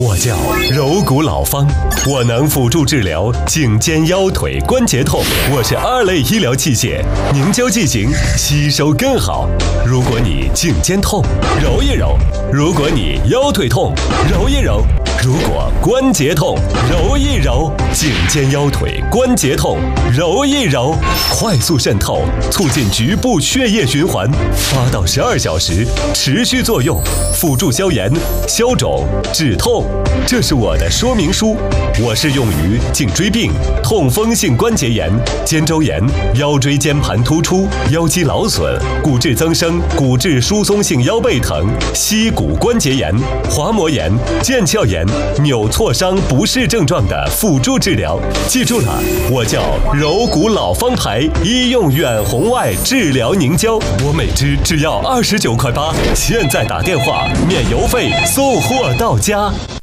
我叫柔骨老方，我能辅助治疗颈肩腰腿关节痛。我是2类医疗器械，凝胶剂型，吸收更好。如果你颈肩痛，揉一揉；如果你腰腿痛，揉一揉；如果关节痛，揉一揉。颈肩腰腿关节痛，揉一揉，快速渗透，促进局部血液循环，8到12小时持续作用，辅助消炎、消肿、止痛。这是我的说明书，我适用于颈椎病、痛风性关节炎、肩周炎、腰椎间盘突出、腰肌劳损、骨质增生、骨质疏松性腰背疼、膝骨关节炎、滑膜炎、腱鞘炎、扭挫伤不适症状的辅助治疗。记住了，我叫柔骨老方牌医用远红外治疗凝胶，我每支只要29.8块，现在打电话免邮费送货到家。